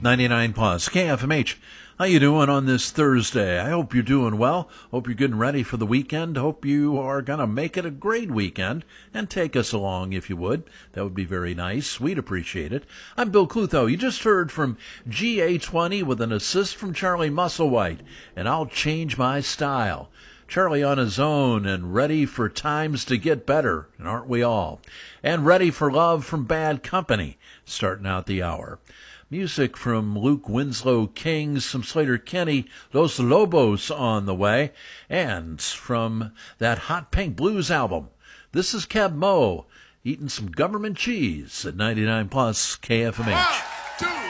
99 plus KFMH. How you doing on this Thursday? I hope you're doing well. Hope you're getting ready for the weekend. Hope you are going to make it a great weekend and take us along if you would. That would be very nice. We'd appreciate it. I'm Bill Clutho. You just heard from GA20 with an assist from Charlie Musselwhite, and I'll change my style. Charlie on his own and ready for times to get better, and aren't we all? And ready for love from Bad Company, starting out the hour. Music from Luke Winslow Kings, some Slater-Kinney, Los Lobos on the way, and from that Hot Pink Blues album. This is Keb Mo eating some government cheese at 99 plus KFMH. 1, 2,